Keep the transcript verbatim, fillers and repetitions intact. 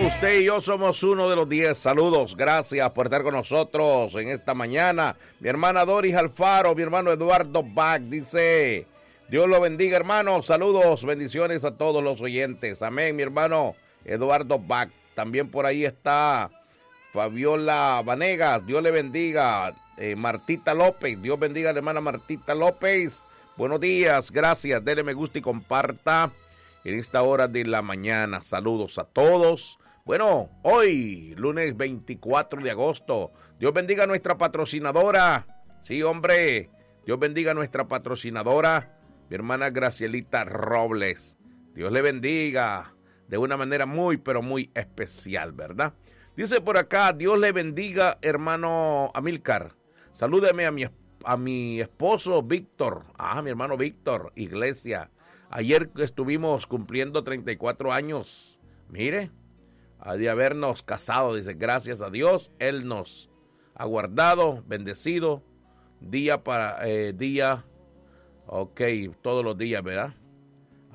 usted y yo somos uno de los diez. Saludos, gracias por estar con nosotros en esta mañana. Mi hermana Doris Alfaro, mi hermano Eduardo Bach dice, Dios lo bendiga, hermano. Saludos, bendiciones a todos los oyentes. Amén, mi hermano Eduardo Bach. También por ahí está Fabiola Vanegas, Dios le bendiga. Eh, Martita López, Dios bendiga a la hermana Martita López. Buenos días, gracias. Dele me gusta y comparta en esta hora de la mañana. Saludos a todos. Bueno, hoy, lunes veinticuatro de agosto, Dios bendiga a nuestra patrocinadora. Sí, hombre, Dios bendiga a nuestra patrocinadora, mi hermana Gracielita Robles. Dios le bendiga de una manera muy, pero muy especial, ¿verdad? Dice por acá, Dios le bendiga, hermano Amílcar. Salúdeme a mi, a mi esposo Víctor. Ah, mi hermano Víctor, Iglesia. Ayer estuvimos cumpliendo treinta y cuatro años. Mire, de habernos casado, dice, gracias a Dios, Él nos ha guardado, bendecido, día para eh, día, ok, todos los días, ¿verdad?